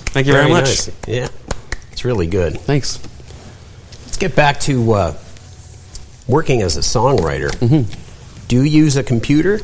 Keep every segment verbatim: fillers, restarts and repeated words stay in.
Thank you very, very much. Nice. Yeah, it's really good. Thanks. Let's get back to uh, working as a songwriter. Mm-hmm. Do you use a computer?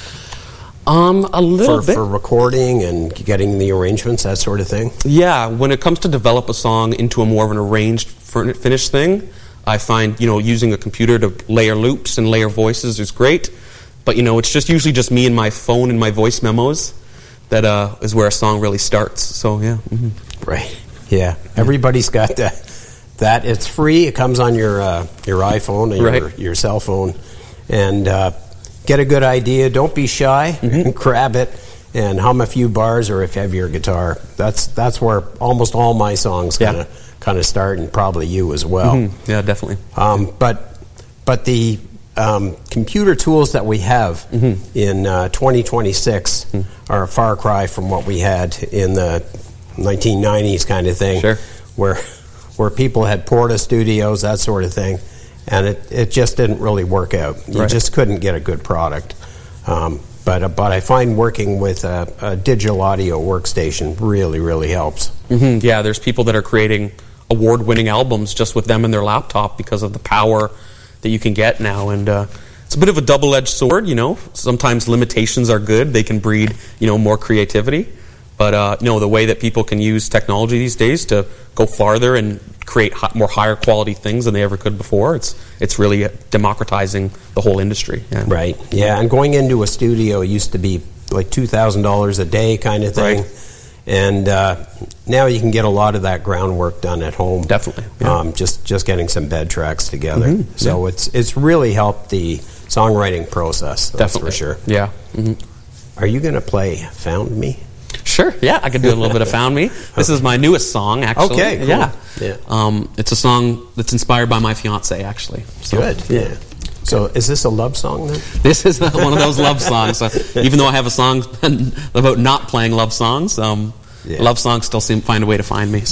Um, a little for, bit. For recording and getting the arrangements, that sort of thing? Yeah, when it comes to develop a song into a more of an arranged, finished thing, I find, you know, using a computer to layer loops and layer voices is great. But, you know, it's just usually just me and my phone and my voice memos that uh, is where a song really starts. So, yeah. Mm-hmm. Right. Yeah. Everybody's got that. That it's free. It comes on your uh, your iPhone and right. your, your cell phone. And uh, get a good idea. Don't be shy. Mm-hmm. Grab it and hum a few bars, or if you have your guitar. That's that's where almost all my songs kind of yeah. kind of start, and probably you as well. Mm-hmm. Yeah, definitely. Um, but but the um, computer tools that we have mm-hmm. in uh, twenty twenty-six mm-hmm. are a far cry from what we had in the nineteen nineties kind of thing, sure. where where people had Porta studios, that sort of thing. And it, it just didn't really work out. You right. just couldn't get a good product. Um, but uh, but I find working with a, a digital audio workstation really, really helps. Mm-hmm. Yeah, there's people that are creating award-winning albums just with them and their laptop because of the power that you can get now. And uh, it's a bit of a double-edged sword, you know. Sometimes limitations are good. They can breed, you know, more creativity. But, uh, you know, the way that people can use technology these days to go farther and create hi- more higher quality things than they ever could before, it's it's really democratizing the whole industry. Yeah. Right, yeah. And going into a studio used to be like two thousand dollars a day kind of thing. Right. And uh, now you can get a lot of that groundwork done at home. Definitely. Yeah. Um, just, just getting some bed tracks together. Mm-hmm. So yeah. it's it's really helped the songwriting process, that's Definitely. for sure. Yeah. Mm-hmm. Are you going to play Found Me? Sure, yeah, I could do a little bit of Found Me. This is my newest song, actually. Okay, cool. Yeah. yeah. Um, it's a song that's inspired by my fiancé, actually. So, Good, yeah. So is this a love song then? This is one of those love songs. So even though I have a song about not playing love songs, um, yeah. love songs still seem find a way to find me.